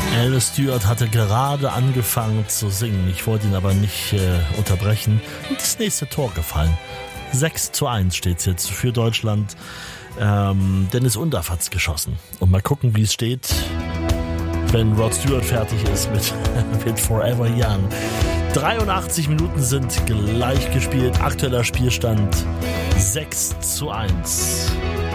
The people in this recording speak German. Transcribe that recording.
Elvis Stewart hatte gerade angefangen zu singen. Ich wollte ihn aber nicht unterbrechen. Und das nächste Tor gefallen. 6:1 steht es jetzt für Deutschland. Dennis Undaff hat's geschossen. Und mal gucken, wie es steht, wenn Rod Stewart fertig ist mit Forever Young. 83 Minuten sind gleich gespielt. Aktueller Spielstand 6:1.